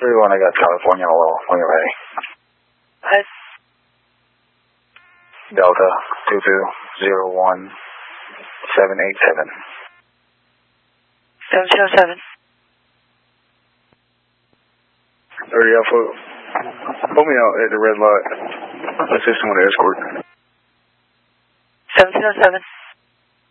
I got California Hello, when you're ready. Hi. Delta 2201787. 707. 30 Alpha. Pull me out at the red light. Assisting with the escort. 707.